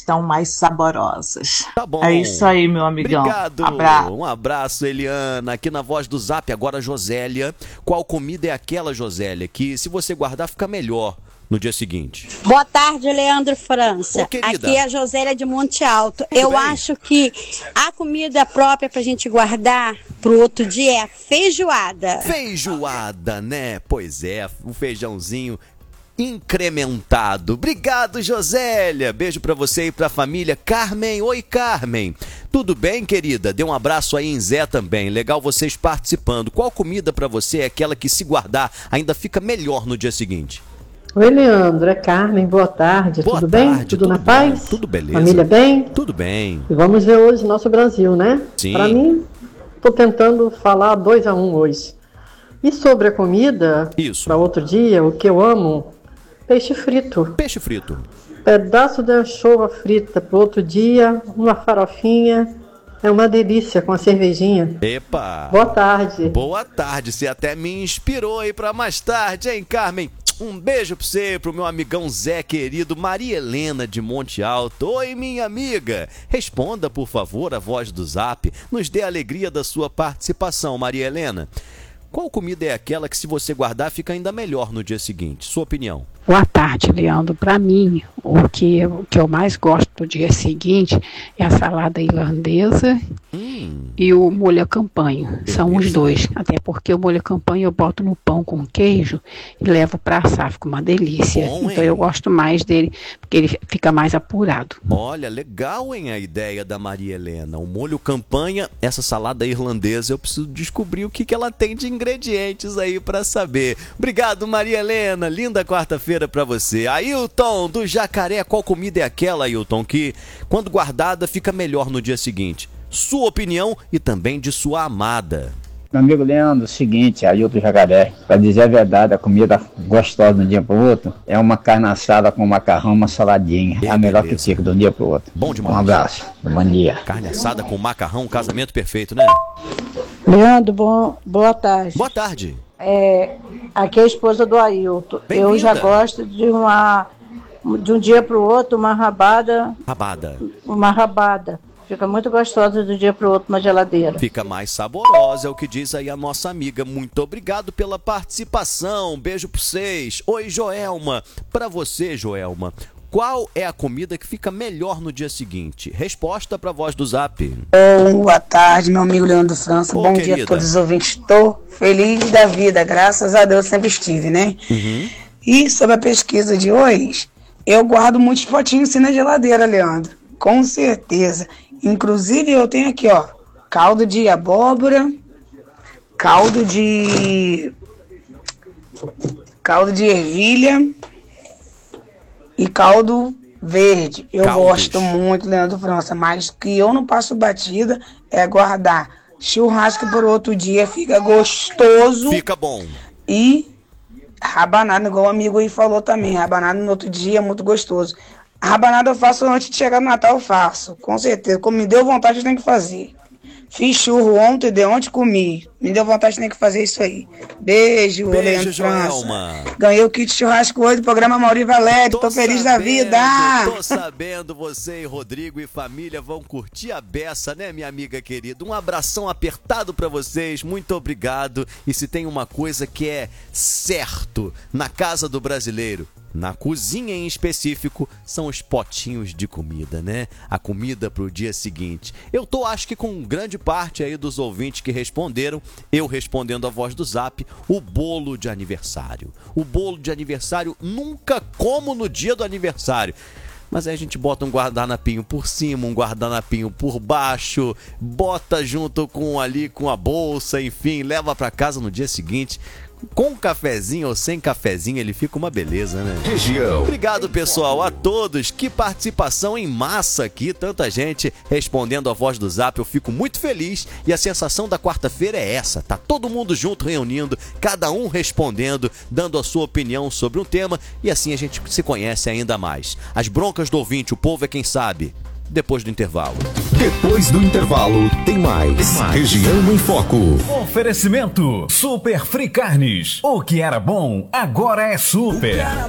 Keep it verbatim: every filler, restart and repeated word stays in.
estão mais saborosas. Tá bom. É isso aí, meu amigão. Obrigado. Abraço. Um abraço, Eliana. Aqui na Voz do Zap, agora Josélia. Qual comida é aquela, Josélia, que se você guardar fica melhor no dia seguinte? Boa tarde, Leandro França. Ô, querida. Aqui é a Josélia de Monte Alto. Tudo Eu bem? acho que a comida própria pra gente guardar pro outro dia é a feijoada. Feijoada, né? Pois é, um feijãozinho incrementado. Obrigado, Josélia. Beijo pra você e pra família. Carmen, oi, Carmen. Tudo bem, querida? Dê um abraço aí em Zé também. Legal vocês participando. Qual comida pra você é aquela que, se guardar, ainda fica melhor no dia seguinte? Oi, Leandro, é Carmen, boa tarde, Boa tudo tarde, bem? Tudo, tudo na bom, paz? tudo beleza. Família bem? Tudo bem. E vamos ver hoje nosso Brasil, né? Sim. Para mim, tô tentando falar dois a um hoje. E sobre a comida, Isso. para outro dia, o que eu amo, peixe frito. Peixe frito. Pedaço de anchova frita para outro dia, uma farofinha, é uma delícia com a cervejinha. Epa! Boa tarde. Boa tarde, você até me inspirou aí pra mais tarde, hein, Carmen? Um beijo pra você, pro meu amigão Zé querido, Maria Helena de Monte Alto. Oi, minha amiga. Responda, por favor, a Voz do Zap. Nos dê a alegria da sua participação, Maria Helena. Qual comida é aquela que, se você guardar, fica ainda melhor no dia seguinte? Sua opinião. Boa tarde, Leandro. Para mim, o que, o que eu mais gosto do dia seguinte é a salada irlandesa Hum. e o molho campanha. São os Beleza. dois. Até porque o molho campanha eu boto no pão com queijo e levo para assar. Fica uma delícia. Bom, então hein? eu gosto mais dele, porque ele fica mais apurado. Olha, legal, hein, a ideia da Maria Helena. O molho campanha, essa salada irlandesa, eu preciso descobrir o que, que ela tem de ingredientes aí pra saber. Obrigado, Maria Helena. Linda quarta-feira pra você. Ailton, do Jacaré, qual comida é aquela, Ailton, que, quando guardada, fica melhor no dia seguinte? Sua opinião e também de sua amada. Meu amigo Leandro, o seguinte, Ailton Jacaré, para dizer a verdade, a comida gostosa de um dia para o outro é uma carne assada com macarrão, uma saladinha. É, É, a melhor que beleza. fica de um dia para o outro. Bom demais. Um abraço, bom dia. Carne assada com macarrão, um casamento perfeito, né? Leandro, bom, boa tarde. Boa tarde. É, aqui é a esposa do Ailton. Bem-vinda. Eu já gosto de uma de um dia para o outro, uma rabada, Rabada. uma rabada. Fica muito gostosa do dia para o outro na geladeira. Fica mais saborosa, é o que diz aí a nossa amiga. Muito obrigado pela participação. Beijo pra vocês. Oi, Joelma. Pra você, Joelma, qual é a comida que fica melhor no dia seguinte? Resposta pra Voz do Zap. Boa tarde, meu amigo Leandro França. Ô, Bom querida. dia a todos os ouvintes. Estou feliz da vida, graças a Deus sempre estive, né? Uhum. E sobre a pesquisa de hoje, eu guardo muitos potinhos assim na geladeira, Leandro. Com certeza. Inclusive eu tenho aqui, ó, caldo de abóbora, caldo de... caldo de ervilha e caldo verde. Eu Caldos. gosto muito, Leandro França, mas que eu não passo batida é guardar churrasco por outro dia, fica gostoso. Fica bom. E rabanada, igual o amigo aí falou também, rabanada no outro dia é muito gostoso. Rabanada eu faço antes de chegar no Natal, eu faço, com certeza. Como me deu vontade, eu tenho que fazer. Fiz churro ontem, de ontem comi. Me deu vontade, eu tenho que fazer isso aí. Beijo, Beijo, Leandro França. Joelma. Ganhei o kit churrasco hoje do programa Mauri Valério. Tô, feliz da vida. Tô sabendo, você e Rodrigo e família vão curtir a beça, né, minha amiga querida? Um abração apertado pra vocês, muito obrigado. E se tem uma coisa que é certo na casa do brasileiro, na cozinha em específico, são os potinhos de comida, né? A comida pro dia seguinte. Eu tô, acho que com grande parte aí dos ouvintes que responderam, eu respondendo a Voz do Zap, o bolo de aniversário. O bolo de aniversário nunca como no dia do aniversário. Mas aí a gente bota um guardanapinho por cima, um guardanapinho por baixo, bota junto com ali com a bolsa, enfim, leva pra casa no dia seguinte. Com cafezinho ou sem cafezinho, ele fica uma beleza, né? Região. Obrigado, pessoal, a todos. Que participação em massa aqui, tanta gente respondendo a Voz do Zap. Eu fico muito feliz e a sensação da quarta-feira é essa. Tá todo mundo junto, reunindo, cada um respondendo, dando a sua opinião sobre um tema e assim a gente se conhece ainda mais. As broncas do ouvinte, o povo é quem sabe. Depois do intervalo. Depois do intervalo, tem mais. Tem mais. Região em Foco. Oferecimento Super Free Carnes. O que era bom, agora é super.